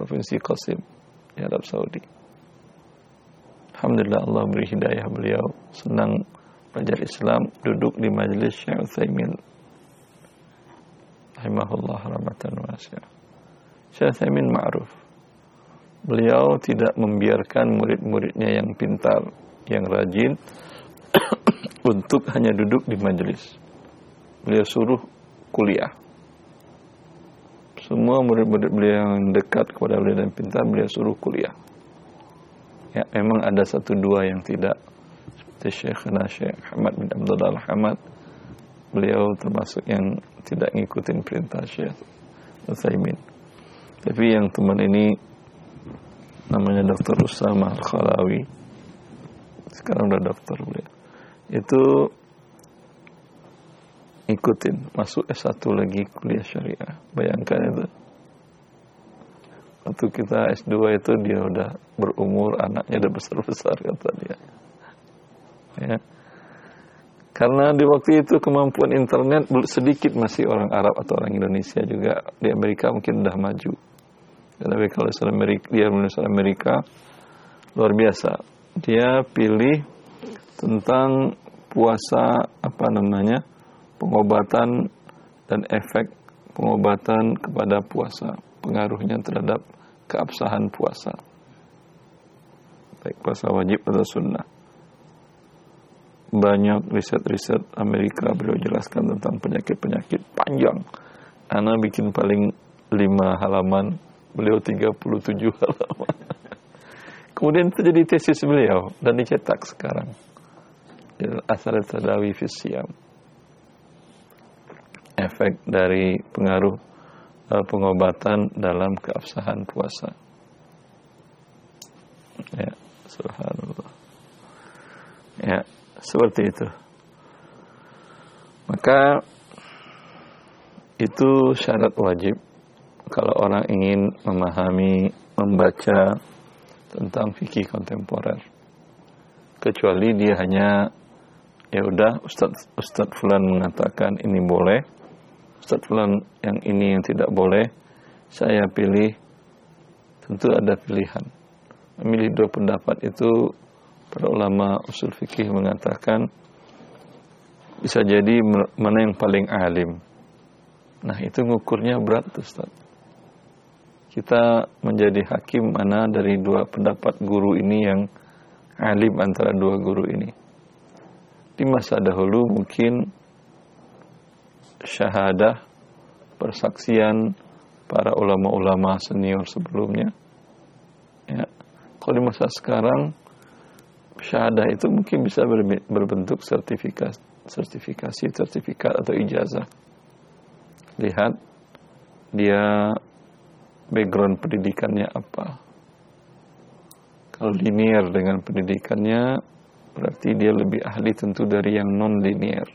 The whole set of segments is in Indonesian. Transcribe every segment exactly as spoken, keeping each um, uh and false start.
Provinsi Qasim di Arab Saudi. Alhamdulillah Allah beri hidayah beliau, senang belajar Islam, duduk di majelis Syekh Utsaimin rahimahullah rahmatan wasi'ah. Syekh Utsaimin ma'ruf. Beliau tidak membiarkan murid-muridnya yang pintar, yang rajin untuk hanya duduk di majelis. Beliau suruh kuliah. Semua murid-murid beliau yang dekat kepada beliau dan pintar, beliau suruh kuliah. Ya, memang ada satu dua yang tidak. Seperti Syekhna Syekh Ahmad bin Abdullah Al-Hamad. Beliau termasuk yang tidak ngikutin perintah Syekh Utsaimin. Tapi yang teman ini namanya Doktor Usama Al-Khalawi, sekarang udah dokter beliau, itu ikutin, masuk S satu lagi kuliah syariah. Bayangkan itu. Waktu kita S dua itu dia udah berumur, anaknya udah besar-besar kata dia. Ya. Karena di waktu itu kemampuan internet sedikit, masih orang Arab atau orang Indonesia juga. Di Amerika mungkin udah maju. Tapi kalau Amerika, dia menulis Amerika luar biasa. Dia pilih tentang puasa, apa namanya, pengobatan dan efek pengobatan kepada puasa, pengaruhnya terhadap keabsahan puasa, baik puasa wajib atau sunnah. Banyak riset-riset Amerika beliau jelaskan tentang penyakit-penyakit panjang. Ana bikin paling lima halaman, beliau tiga puluh tujuh halaman. Kemudian itu jadi tesis beliau dan dicetak sekarang. Asar Tadawi fi Siyam. Efek dari pengaruh uh, pengobatan dalam keabsahan puasa. Ya, subhanallah. Ya, seperti itu. Maka itu syarat wajib kalau orang ingin memahami, membaca tentang fikih kontemporer. Kecuali dia hanya, ya udah Ustaz Ustaz fulan mengatakan ini boleh, Ustaz fulan yang ini yang tidak boleh, saya pilih. Tentu ada pilihan. Memilih dua pendapat itu, para ulama usul fikih mengatakan bisa jadi mana yang paling alim. Nah, itu ngukurnya berat, Ustaz. Kita menjadi hakim mana dari dua pendapat guru ini yang alim antara dua guru ini. Di masa dahulu mungkin syahadah, persaksian para ulama-ulama senior sebelumnya. Ya. Kalau di masa sekarang, syahadah itu mungkin bisa berbentuk sertifikat, sertifikasi, sertifikat atau ijazah. Lihat dia background pendidikannya apa. Kalau linear dengan pendidikannya, berarti dia lebih ahli tentu dari yang non-linear.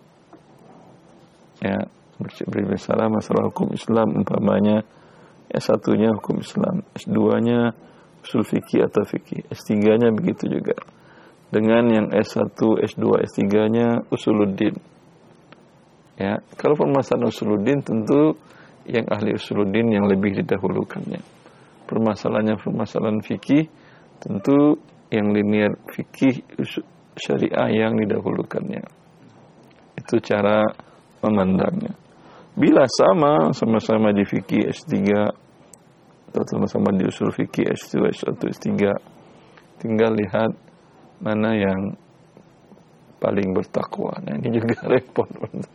Ya, berbicara masalah hukum Islam, umpamanya S satunya hukum Islam, S duanya usul fikih atau fikih, S tiganya begitu juga. Dengan yang S satu, S dua, S tiganya usuluddin. Ya, kalau permasalahan usuluddin tentu yang ahli usuluddin yang lebih didahulukannya. Permasalahannya permasalahan fikih, tentu yang linear fikih syariah yang didahulukannya. Itu cara memandangnya. Bila sama, sama-sama di fikih S tiga atau sama-sama di usul fikih S dua, S satu, S tiga, tinggal lihat mana yang paling bertakwa. Nah, ini juga repot.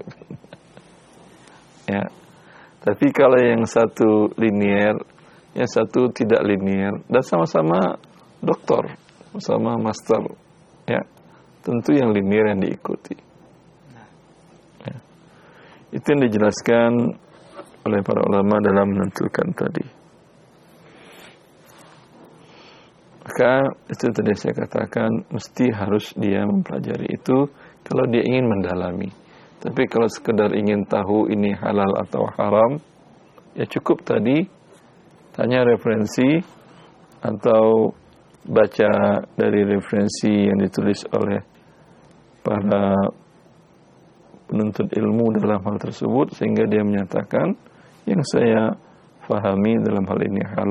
Ya. Tapi kalau yang satu linear, yang satu tidak linear, dan sama-sama doktor, sama master, ya, tentu yang linear yang diikuti. Ya. Itu yang dijelaskan oleh para ulama dalam menentukan tadi. Maka itu tadi saya katakan, mesti harus dia mempelajari itu kalau dia ingin mendalami. Tapi kalau sekedar ingin tahu ini halal atau haram, ya cukup tadi tanya referensi atau baca dari referensi yang ditulis oleh para penuntut ilmu dalam hal tersebut, sehingga dia menyatakan yang saya fahami dalam hal ini halal